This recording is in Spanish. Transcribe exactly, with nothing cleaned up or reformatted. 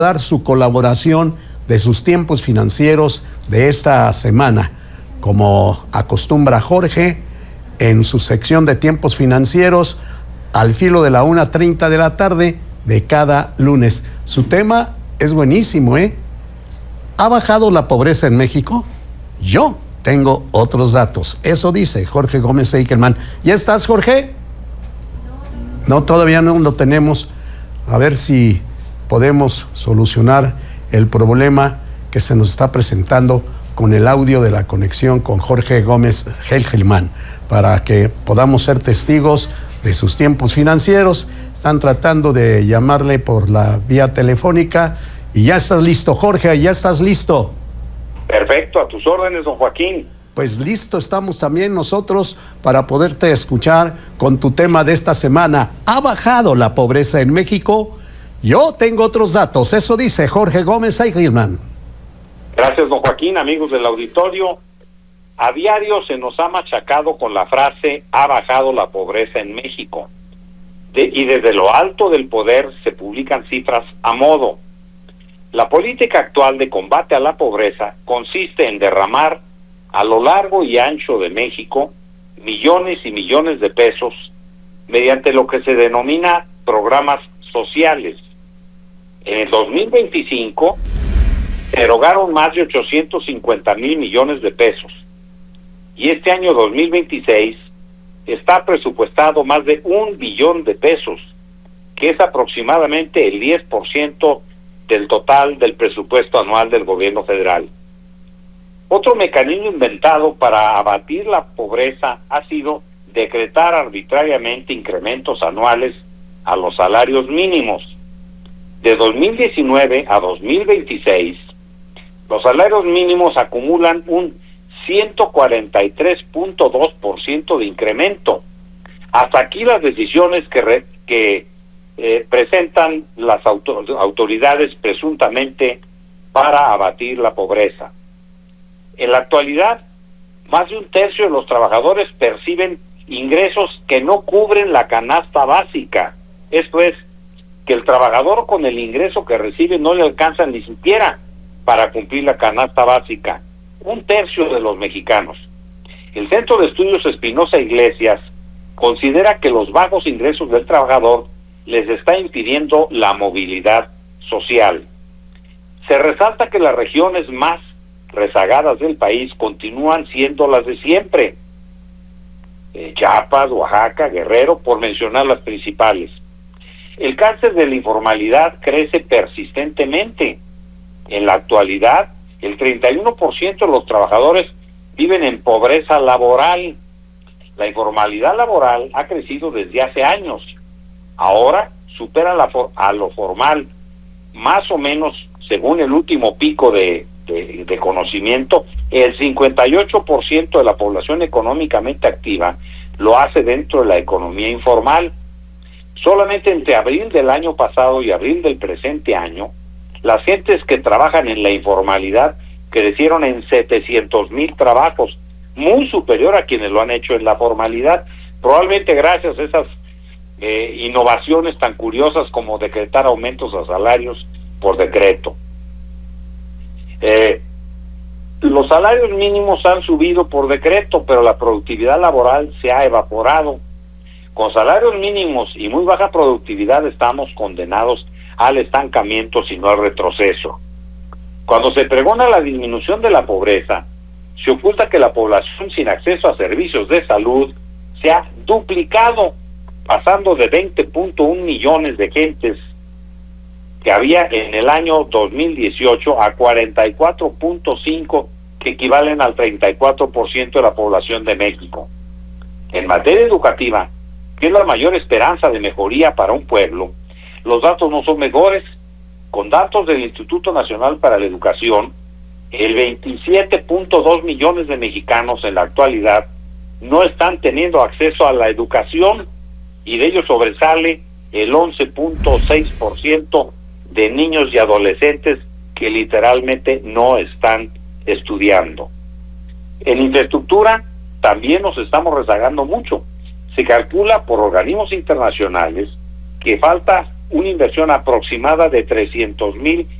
dar su colaboración de sus tiempos financieros de esta semana, como acostumbra Jorge en su sección de tiempos financieros al filo de la una treinta de la tarde de cada lunes. Su tema es buenísimo, ¿eh? ¿Ha bajado la pobreza en México? Yo tengo otros datos. Eso dice Jorge Gómez Eichelman. ¿Ya estás, Jorge? No, todavía no lo tenemos. A ver si podemos solucionar el problema que se nos está presentando con el audio de la conexión con Jorge Gómez Eichelman, para que podamos ser testigos de sus tiempos financieros. Están tratando de llamarle por la vía telefónica y ya estás listo, Jorge, ya estás listo. Perfecto, a tus órdenes, don Joaquín. Pues listo estamos también nosotros para poderte escuchar con tu tema de esta semana. ¿Ha bajado la pobreza en México? Yo tengo otros datos, eso dice Jorge Gómez Eichelman. Gracias, don Joaquín, amigos del auditorio. A diario se nos ha machacado con la frase "ha bajado la pobreza en México". De, y desde lo alto del poder se publican cifras a modo. La política actual de combate a la pobreza consiste en derramar a lo largo y ancho de México millones y millones de pesos mediante lo que se denomina programas sociales. En el dos mil veinticinco se erogaron más de ochocientos cincuenta mil millones de pesos y este año dos mil veintiséis está presupuestado más de un billón de pesos, que es aproximadamente el diez por ciento del total del presupuesto anual del gobierno federal. Otro mecanismo inventado para abatir la pobreza ha sido decretar arbitrariamente incrementos anuales a los salarios mínimos. De dos mil diecinueve a dos mil veintiséis, los salarios mínimos acumulan un ciento cuarenta y tres punto dos por ciento de incremento. Hasta aquí las decisiones que, re, que eh, presentan las auto, autoridades presuntamente para abatir la pobreza. En la actualidad, más de un tercio de los trabajadores perciben ingresos que no cubren la canasta básica. Esto es, que el trabajador con el ingreso que recibe no le alcanza ni siquiera para cumplir la canasta básica. Un tercio de los mexicanos. El Centro de Estudios Espinosa Iglesias considera que los bajos ingresos del trabajador les está impidiendo la movilidad social. Se resalta que las regiones más rezagadas del país continúan siendo las de siempre. Eh, Chiapas, Oaxaca, Guerrero, por mencionar las principales. El cáncer de la informalidad crece persistentemente. En la actualidad, el treinta y uno por ciento de los trabajadores viven en pobreza laboral. La informalidad laboral ha crecido desde hace años. Ahora supera la for- a lo formal, más o menos, según el último pico de, de, de conocimiento, el cincuenta y ocho por ciento de la población económicamente activa lo hace dentro de la economía informal. Solamente entre abril del año pasado y abril del presente año, las gentes que trabajan en la informalidad crecieron en setecientos mil trabajos, muy superior a quienes lo han hecho en la formalidad, probablemente gracias a esas eh, innovaciones tan curiosas como decretar aumentos a salarios por decreto. Eh, los salarios mínimos han subido por decreto, pero la productividad laboral se ha evaporado. Con salarios mínimos y muy baja productividad estamos condenados al estancamiento, sino al retroceso. Cuando se pregona la disminución de la pobreza, se oculta que la población sin acceso a servicios de salud se ha duplicado, pasando de veinte punto uno millones de gentes que había en el año dos mil dieciocho a cuarenta y cuatro punto cinco, que equivalen al treinta y cuatro por ciento de la población de México. En materia educativa, que es la mayor esperanza de mejoría para un pueblo, los datos no son mejores. Con datos del Instituto Nacional para la Educación, el veintisiete punto dos millones de mexicanos en la actualidad no están teniendo acceso a la educación, y de ellos sobresale el once punto seis por ciento de niños y adolescentes que literalmente no están estudiando. En infraestructura también nos estamos rezagando mucho. Se calcula por organismos internacionales que falta una inversión aproximada de trescientos mil